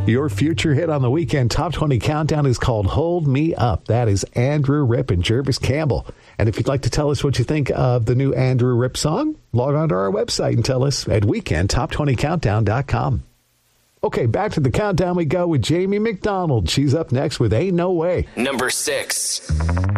Your future hit on the weekend Top 20 Countdown is called Hold Me Up. That is Andrew Ripp and Jervis Campbell. And if you'd like to tell us what you think of the new Andrew Ripp song, log on to our website and tell us at weekendtop20countdown.com. Okay, back to the countdown we go with Jamie McDonald. She's up next with Ain't No Way. Number 6.